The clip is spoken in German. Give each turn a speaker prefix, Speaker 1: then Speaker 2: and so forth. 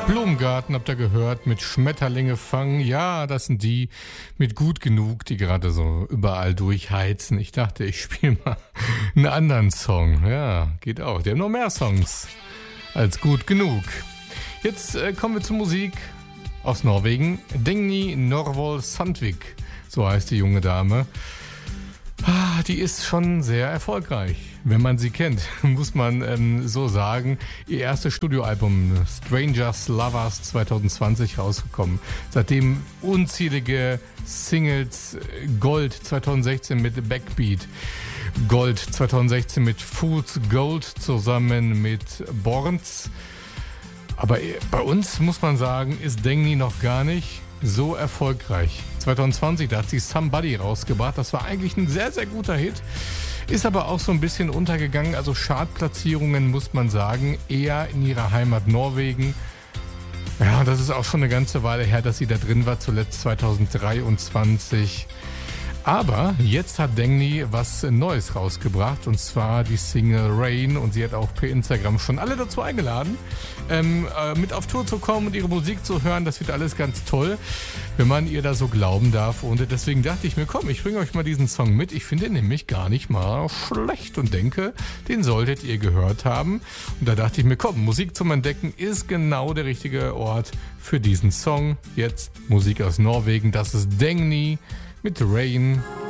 Speaker 1: Blumengarten habt ihr gehört, mit Schmetterlinge fangen. Ja, das sind die mit Gut genug, die gerade so überall durchheizen. Ich dachte, ich spiele mal einen anderen Song. Ja, geht auch. Die haben noch mehr Songs als Gut genug. Jetzt kommen wir zur Musik aus Norwegen. Dagny Norvoll Sandvik, so heißt die junge Dame. Die ist schon sehr erfolgreich. Wenn man sie kennt, muss man so sagen. Ihr erstes Studioalbum Strangers Lovers 2020 rausgekommen. Seitdem unzählige Singles. Gold 2016 mit Backbeat. Gold 2016 mit Fool's Gold zusammen mit Borns. Aber bei uns, muss man sagen, ist Dagny noch gar nicht so erfolgreich. 2020, da hat sie Somebody rausgebracht. Das war eigentlich ein sehr, sehr guter Hit. Ist aber auch so ein bisschen untergegangen. Also Chartplatzierungen, muss man sagen, eher in ihrer Heimat Norwegen. Ja, das ist auch schon eine ganze Weile her, dass sie da drin war, zuletzt 2023. Aber jetzt hat Dagny was Neues rausgebracht, und zwar die Single Rain, und sie hat auch per Instagram schon alle dazu eingeladen, mit auf Tour zu kommen und ihre Musik zu hören. Das wird alles ganz toll, wenn man ihr da so glauben darf, und deswegen dachte ich mir, komm, ich bringe euch mal diesen Song mit. Ich finde ihn nämlich gar nicht mal schlecht und denke, den solltet ihr gehört haben. Und da dachte ich mir, komm, Musik zum Entdecken ist genau der richtige Ort für diesen Song. Jetzt Musik aus Norwegen, das ist Dagny mit Rain.